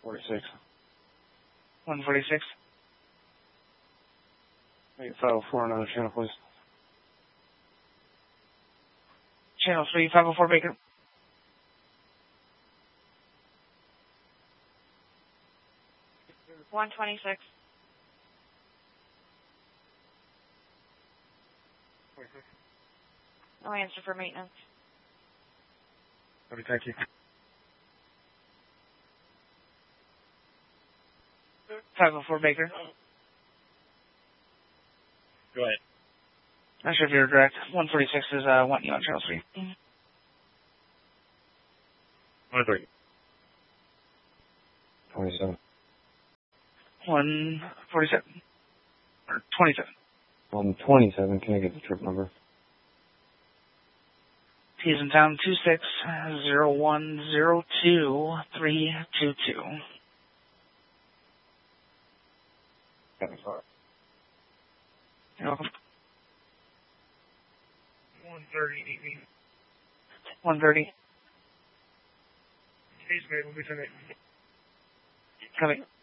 46. 146. 504, another channel, please. Channel 3, 504 Baker. $126. No answer for maintenance. Okay, thank you. 504 Baker. Go ahead. Not sure if you're direct. 146 is wanting you on channel 3. 130. 27. 147. Or 27. 127, can I get the trip number? T is in town 260102-322. Sorry. You're welcome. 130. 130. Case made will be tonight. Coming.